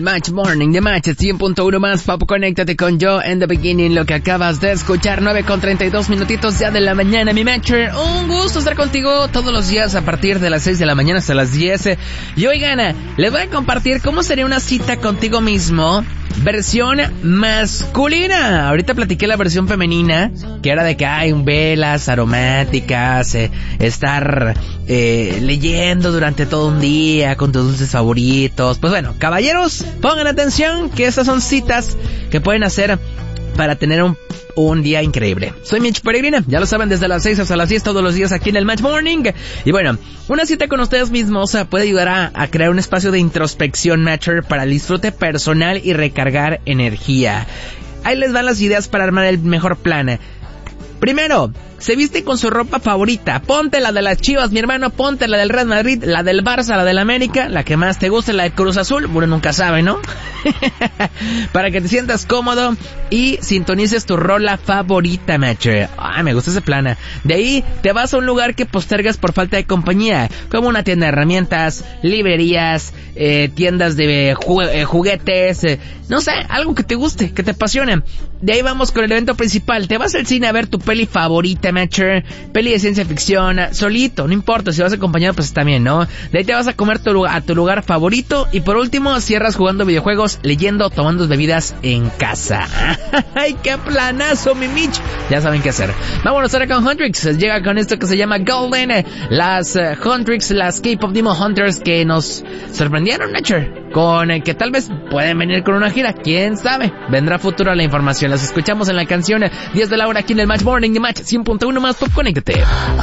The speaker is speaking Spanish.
Match Morning de Match 100.1 más, papu, conéctate con yo en the beginning, lo que acabas de escuchar, 9:32 minutitos ya de la mañana, mi Matcher. Un gusto estar contigo todos los días a partir de las 6 de la mañana hasta las 10. Y oigan, les voy a compartir cómo sería una cita contigo mismo, versión masculina. Ahorita platiqué la versión femenina, que era de que hay velas aromáticas, estar leyendo durante todo un día con tus dulces favoritos. Pues bueno, caballeros, pongan atención que estas son citas que pueden hacer para tener un día increíble. Soy Mitch Peregrina, ya lo saben, desde las 6 hasta las 10 todos los días aquí en el Match Morning. Y bueno, una cita con ustedes mismos puede ayudar a crear un espacio de introspección, Matcher, para el disfrute personal y recargar energía. Ahí les van las ideas para armar el mejor plan. Primero, se viste con su ropa favorita. Ponte la de las Chivas, mi hermano. Ponte la del Real Madrid, la del Barça, la del América, la que más te guste, la de Cruz Azul. Uno nunca sabe, ¿no? Para que te sientas cómodo y sintonices tu rola favorita, Matcher. Me gusta ese plan. De ahí te vas a un lugar que postergas por falta de compañía, como una tienda de herramientas, librerías, tiendas de juguetes, no sé, algo que te guste, que te apasione. De ahí vamos con el evento principal. Te vas al cine a ver tu peli favorita, Matcher, peli de ciencia ficción, solito, no importa, si vas acompañado pues también, ¿no? De ahí te vas a comer a tu lugar favorito y por último cierras jugando videojuegos, leyendo, tomando bebidas en casa. ¡Ay, qué planazo, mi Mitch! Ya saben qué hacer. Vámonos ahora con Huntrix. Llega con esto que se llama Golden. Las Huntrix, las K-Pop Demon Hunters que nos sorprendieron, Matcher, con que tal vez pueden venir con una gira, quién sabe. Vendrá futuro la información. Las escuchamos en la canción 10 de la hora aquí en el Match Morning de Match 100.1 más, pop, conéctate.